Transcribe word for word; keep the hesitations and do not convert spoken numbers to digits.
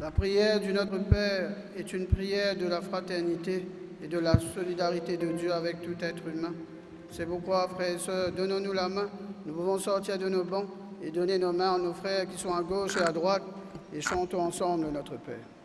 La prière du Notre Père est une prière de la fraternité et de la solidarité de Dieu avec tout être humain. C'est pourquoi, frères et sœurs, donnons-nous la main. Nous pouvons sortir de nos bancs et donner nos mains à nos frères qui sont à gauche et à droite et chantons ensemble notre Père.